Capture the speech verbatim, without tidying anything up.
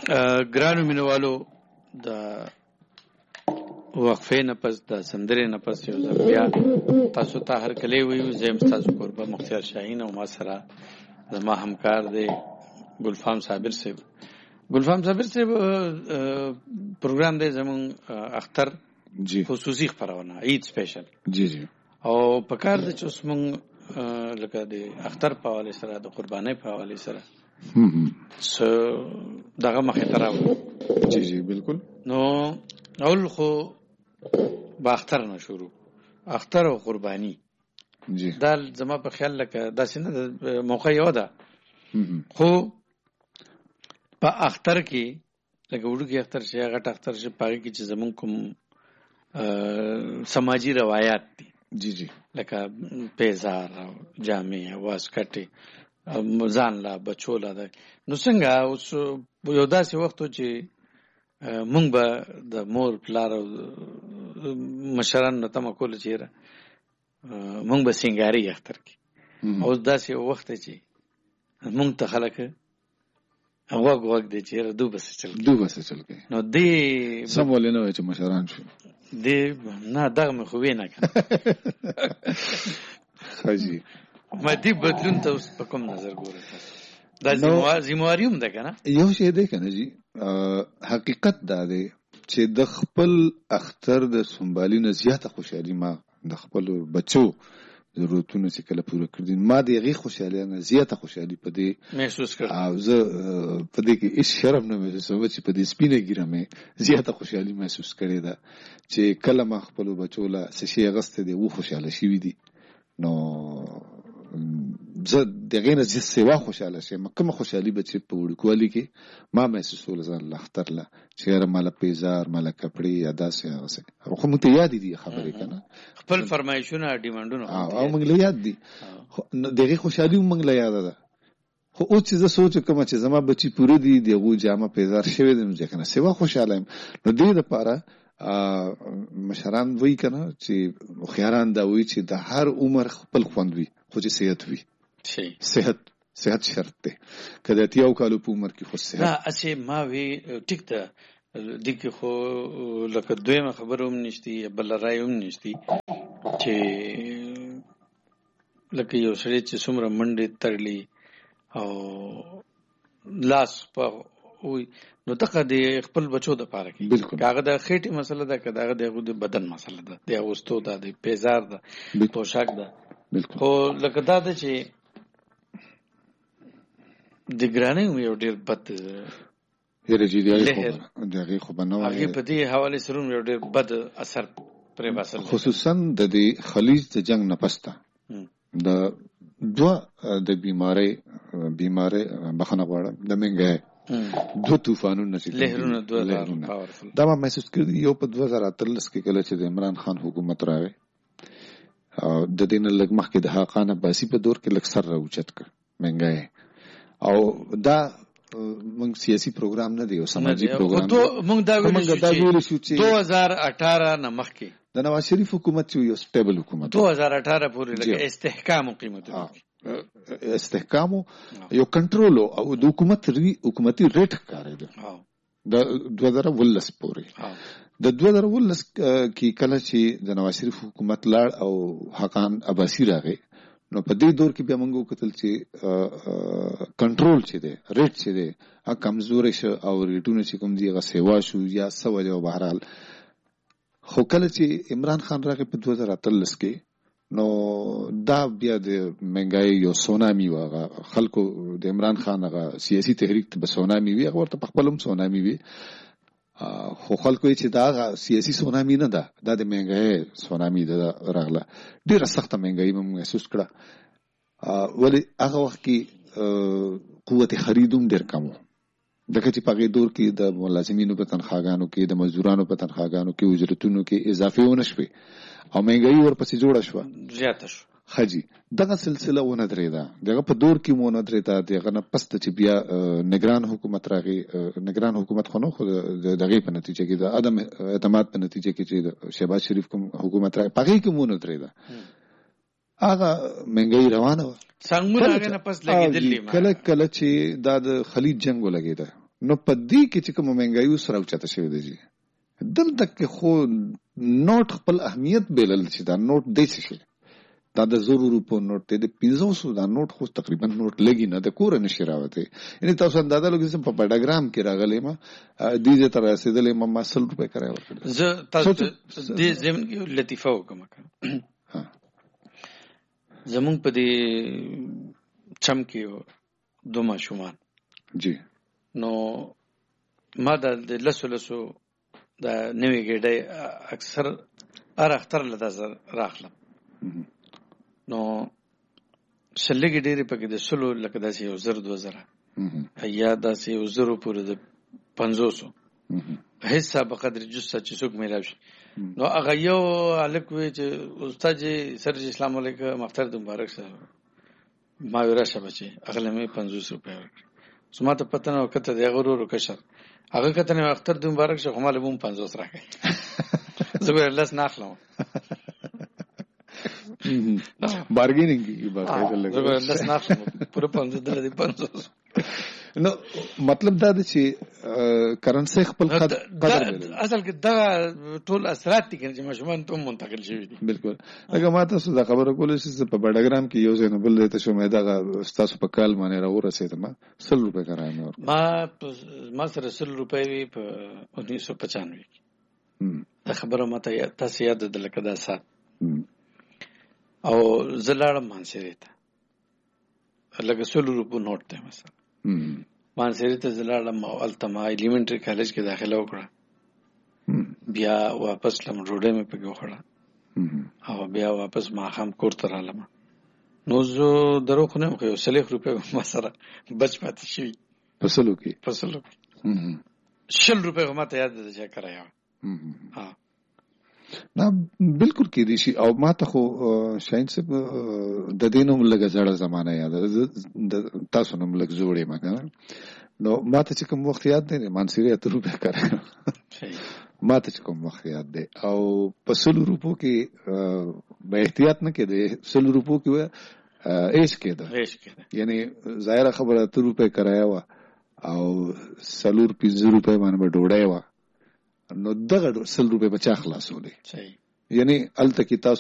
ګرانو مینوالو د وقفې نه پس د سندرې نه پس یو ځل بیا تاسو ته هرکلی ویو. زه یم ستاسو کوربه مختیار شاهین او ما سره زما همکار دی ګلفام صابر صاحب. ګلفام صابر صاحب پروګرام دی زمون اختر جی خصوصي خبرونه عید سپیشل جی جی او په کار د چې اوس مونږ لکه د اختر په حواله سره د قربانۍ په حواله سره څه دغه مخې ته راوړو. جی جی بالکل. نو اول خو با اختر نه شروع، اختر او قربانی جی دا زما په خیال لکه داسې نه موقع یو ده، خو په اختر کې لکه وړوکی اختر شي، غټ اختر شي، پاره کې چې زمون کوم سماجی روایت دي جی جی لکه پیزار او جامع او واسکټي ځان لا بچولا ده. نو څنګه اوس یو داسې وخت چې مونږ به د مور پلار او مشران نه تمه کوله چیرې مونږ به سنگاري اختر کې، او داسې وخت چې مونږ ته خلک غوږ غوږ دی چیرې دو بس چل دو بس چل کې نو دی سم ولې نه وای چې مشران شو دی نه دغه مې خو وینه کنه خاجي مادي بدلون ته اوس په کوم نظر ګورئ تاسو؟ دا ذمہواریوم ده کنه. یو شی دی کنه جی، حقیقت دا دی چې د خپل اختر د سنبالي نه زیاته خوشحالي ما د خپل بچو ضرورتونه چې کله پوره کړی ما د هغې خوشحالي نه زیاته خوشحالي په دې محسوس کړ، او زه په دې کې هېڅ شرم نه محسوسوم چې په دې سپینه ګیره مې زیاته خوشحالي محسوس کړې ده چې کله ما خپلو بچو له څه شي اغوستی دی و خوشحاله شوي دي. نو زه د هغې نه زه سوا خوشحاله شم. کومه خوشحالي به چې په وړوکوالي کې ما محسوسوله ځان له اختر له چې یاره ما له پیزار ما له کپړې یا داسې هغسې خو موږ ته یادې دي خبرې که نه، خپل فرمایشونه ډیمانډونه او موږ له یاد دي، د هغې خوشحالي موږ له یاده ده. خو اوس چې زه سوچ کوم چې زما بچي پوره دي د هغو جامه پیزار شوی دی نو ځکه نه سوا خوشحاله یم. نو دې دپاره مشران وایي که نه چې هوښیاران دا وایي چې د هر عمر خپل خوند وي خو چې صحت وي. صحت صحت شرط دی که د اتیاو کالو په عمر کې خو صحت نه اسې ما وی ټیک ده دې کې خو لکه دویمه خبره هم نشتی بل رای هم نشتی چې لکه یو سړی چې څومره منډې تړلي او لاس په وي نو دغه د خپل بچو د پاره کې هغه د خېټې مسله ده که دغه د بدن مسله ده د اغوستو ده د پیزار ده پوشاک ده. خو لکه دا ده چې د ګرانۍ یو ډېر بد یره چې د هغې خو به نه وایي هغې په دې حوالې سره یو ډېر بد اثر پرې باسل، خصوصا د دې خلیج د جنګ نه پس ته د دوه د بیمارۍ بیمارۍ بخښنه غواړم د مهنګۍ دوه طوفانونه چې لهرونه دوه پاورفل دا ما محسوس کړي. یو په دوه زره اتلس کې کله چې د عمران خان حکومت راغی د دې نه لږ مخکې د حقان عباسي په دور کې لږ سر راوچت کړ مهنګۍ، او دا موږ سیاسي پروګرام نه دی او سماجی پروګرام دی. موږ دا ویل شو چې دو هزار اٹھارہ نه مخکې د نواز شریف حکومت چې یو سټیبل حکومت دو هزار اٹھارہ پورې لکه استحکام قیمتونه استحکام یو کنټرول او د حکومت حکومتي ریټ ښکارېده د دوه زره ولس پورې. د دوه زره ولس کې کله چې د نواز شریف حکومت لاړ او حقان عباسي راغی نو په دې دور کې بیا موږ وکتل چې کنټرول چې دی ریټ چې دی هغه کمزوری شو او ریټونه چې کوم دي هغه سیوا شو یا څه وجه و. بهرحال خو کله چې عمران خان راغی په دوه زره اتلس کې نو دا بیا د مهنګۍ یو سونامي و. هغه خلکو د عمران خان هغه سیاسي تحریک ته به سونامي وي، هغه ورته په خپل هم سونامي وي، خو خلکو یې چې دا سیاسي سونامي نه ده دا د مهنګۍ سونامي ده راغله. ډېره سخته مهنګۍ مې محسوس کړه ولې هغه وخت کې قوت خرید هم ډېر کم و ځکه چې په هغې دور کې د ملازمینو په تنخواګانو کې د مزدورانو په تنخواګانو کې اجرتونو کې اضافې ونه شوې او مهنګۍ ورپسې جوړه شوه زیاته شوه. خجی دغه سلسله ونه درېده، دغه په دور کې ونه درېده. دغه نه پس ته چې بیا نگران حکومت راغی، نگران حکومت خو نه خو دغې په نتیجه کې د عدم اعتماد په نتیجه کې چې شهباز شریف کوم حکومت راغی په هغې کې ونه درېده. هغه مهنګۍ روانه وه څنګه هغه نه پس لګېدلې کله کله چې دا د خلیج جنګ ولګېده نو په دې کې چې کوم مهنګایي اوس راوچته شوې ده جی دلته کې خو نوټ خپل اهمیت بلل چې دا نوټ دی څه شي دا د زرو روپو نوټ دی د پنځه سوه دا نوټ خو تقریبا نوټ لګي نه د کوره نشي راوته یعنی تاسو اندازه لګی چې په پډاګرام کې راغلی ما دې دې تر رسیدلې ما مسل روپے کرای ورکړل زه تاسو دې زمون کې لطیفه وکم ها زمون په دې چم کې دوه شومان جی نو ما د لسو لسو د نوې ګډه اکثر ار اختر لدا راخلم نو شلګي ډېرې پکې د سلو لکه داسې یو زر دوه زره یا داسې یو زرو پورې د پنځوسو حصه په قدر جثه چې څوک میلاو شي نو هغه یو الک وی چې استاد سر اسلام علیکم اختر د مبارک سره ما ورشه بچي اغله مې پنځوس روپیا ورکړ سما ته پته نه وکړه د غرور کشر هغه کته نه اختر د مبارک شه هماله بوم پنځوس راکې زه لاس نه اخلم بارګینګ کی باقاعده لګا زه لاس نه اخلم پوره پنځوس دلته پنځوس نو مطلب دا دی چې کرنسي خپل قدر اصل کې دا ټول اثرات دي چې مشمن ته منتقل شوی دي بالکل هغه ماته څه خبره کولې چې په بډاګرام کې یو ځای نه بل ته شو مې دا تاسو په کال باندې راورسېدم سل روپے کرایم ما ما سره سل روپے وی په انیس سو پچانوے دا خبره ماته تاسو یاد ده لکه دا سات او زلاړم مانسری ته لکه سل روپو نوٹ ته مثلا مانسری ته زلاړم او التما ایلیمنټری کالج کې داخله وکړه بیا واپس لم روډه مې پکې وخړه او بیا واپس ما هم کور ته رالم نو زه درو خو نه خو سلیخ روپے ما سره بچ پاتې شي فصلو کې فصلو شل روپے ما ته یاد ده چې کرایا ها نه بالکل کې دي شي او ما ته خو شاین صاحب د دینوم لګه زړه زمانہ یاد تاسو نوم لګ جوړې ما کنه نو ما ته چې کوم وخت یاد دی مانسری اتر روپے کړه ما ته چې کوم وخت یاد دی او په سلو روپو کې به احتیاط نه کېده سلو روپو کې ایش کېده ایش کېده یعنی ظاهر خبره اتر روپے کرایا وا او سلور پنځه روپے باندې به ډوډۍ وا نو دغه سل روپے بچا خلاصولې صحیح یعنی الته کې تاسو